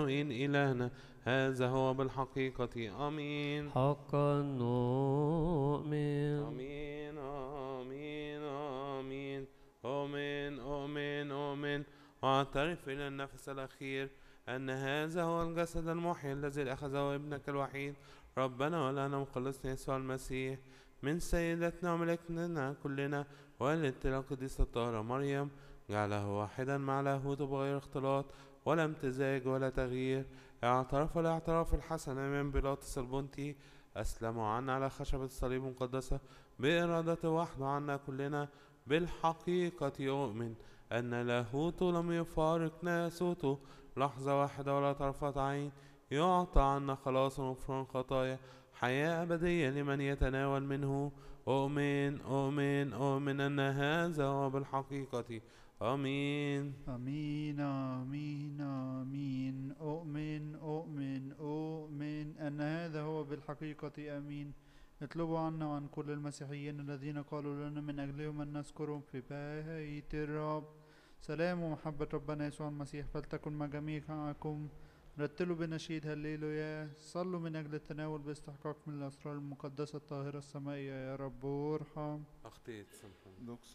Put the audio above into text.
إن إلهنا هذا هو بالحقيقة. آمين. حقا نؤمن. آمين آمين آمين آمين آمين آمين. واعترف إلى النفس الأخير أن هذا هو الجسد المحيي الذي أخذه ابنك الوحيد ربنا ولنا مخلصنا يسوع المسيح من سيدتنا وملكتنا كلنا والدتنا القديسة الطاهرة مريم، جعله واحدا مع لاهوته بغير اختلاط ولا امتزاج ولا تغيير. اعترف الاعتراف الحسن من بيلاطس البنطي، أسلم عنا على خشبة الصليب المقدسة بإرادته وحده عنا كلنا. بالحقيقة يؤمن أن لاهوته لم يفارق ناسوته لحظة واحدة ولا طرفة عين، يعطى عنا خلاص وغفران خطايا، حياة أبدية لمن يتناول منه. أؤمن أن هذا هو بالحقيقة. آمين. آمين آمين آمين. أؤمن أن هذا هو بالحقيقة. آمين. اطلبوا عنا وعن كل المسيحيين الذين قالوا لنا من أجلهم أن نذكرهم في بيت الرب. سلام ومحبة ربنا يسوع المسيح فلتكن مع جميعكم. رتلوا بنشيد هللويا. صلوا من أجل التناول باستحقاق من الأسرار المقدسة الطاهرة السمائية. يا رب ارحم. أخطيت سامحوني.